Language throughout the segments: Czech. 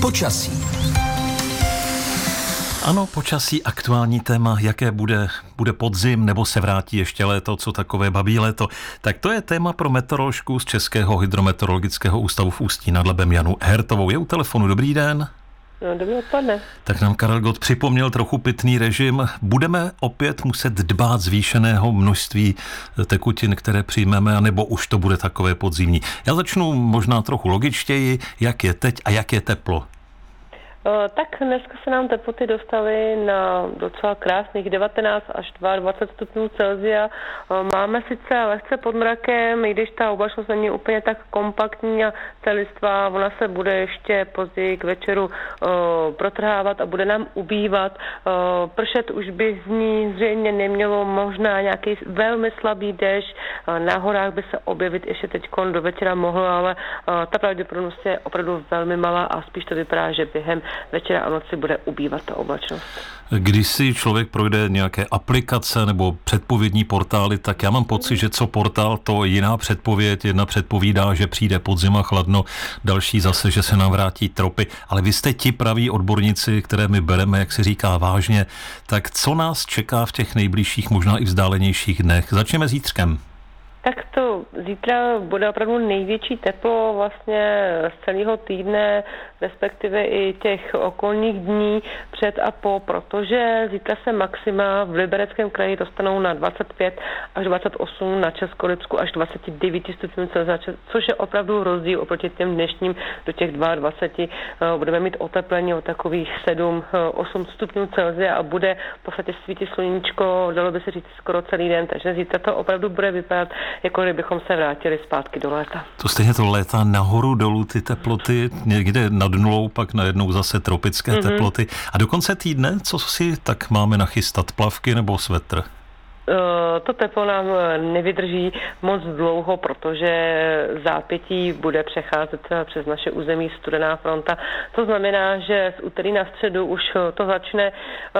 Počasí. Ano, počasí, aktuální téma, jaké bude podzim, nebo se vrátí ještě léto, co takové babí léto. Tak to je téma pro meteoroložku z Českého hydrometeorologického ústavu v Ústí nad Labem Janu Hertovou. Je u telefonu, dobrý den. No, dobrý odpoledne. Tak nám Karel Gott připomněl trochu pitný režim. Budeme opět muset dbát zvýšeného množství tekutin, které přijmeme, anebo už to bude takové podzimní. Já začnu možná trochu logičtěji, jak je teď a jak je teplo. Tak dneska se nám teploty dostaly na docela krásných 19 až 22 stupňů Celsia. Máme sice lehce pod mrakem, i když ta oblačnost není úplně tak kompaktní a celistvá, ona se bude ještě později k večeru protrhávat a bude nám ubývat. Pršet už by z ní zřejmě nemělo, možná nějaký velmi slabý déšť. Na horách by se objevit ještě teď do večera mohlo, ale ta pravděpodobnost je opravdu velmi malá a spíš to vypadá, že během večera a noci bude ubývat ta oblačnost. Když si člověk projde nějaké aplikace nebo předpovědní portály, tak já mám pocit, že co portál, to jiná předpověď. Jedna předpovídá, že přijde podzim a chladno, další zase, že se nám vrátí tropy. Ale vy jste ti praví odborníci, které my bereme, jak se říká, vážně. Tak co nás čeká v těch nejbližších, možná i vzdálenějších dnech? Začneme zítřkem. Tak to zítra bude opravdu největší teplo vlastně z celého týdne, respektive i těch okolních dní před a po, protože zítra se maxima v Libereckém kraji dostanou na 25 až 28, na Českolipsku až 29 stupňů Celsia, což je opravdu rozdíl oproti těm dnešním do těch 22. Budeme mít oteplení o takových 7-8 stupňů Celsia a bude v podstatě svítit sluníčko, dalo by se říct skoro celý den, takže zítra to opravdu bude vypadat, jako kdybychom se vrátili zpátky do léta. To stejně to létá nahoru dolů ty teploty, někde nad nulou, pak najednou zase tropické teploty. A do konce týdne, co si tak máme nachystat, plavky nebo svetr? To teplo nám nevydrží moc dlouho, protože zápětí bude přecházet přes naše území studená fronta. To znamená, že z úterý na středu už to začne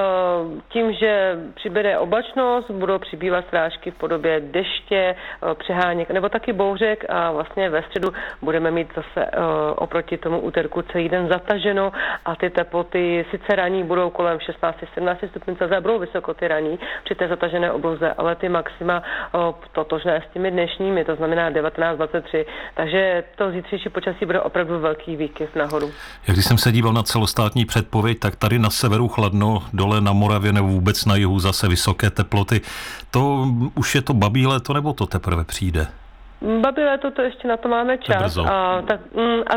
tím, že přibude oblačnost, budou přibývat srážky v podobě deště, přeháněk nebo taky bouřek a vlastně ve středu budeme mít zase oproti tomu úterku celý den zataženo a ty teploty sice raní budou kolem 16-17 stupňů Celsia, budou vysoko ty raní při té zatažené obloze, ale ty maxima totožné s těmi dnešními, to znamená 19-23, takže to zítřejší počasí bude opravdu velký výkyv nahoru. Jak když jsem se díval na celostátní předpověď, tak tady na severu chladno, dole na Moravě nebo vůbec na jihu zase vysoké teploty. To už je to babí léto, nebo to teprve přijde? Babí léto, to ještě na to máme čas. To a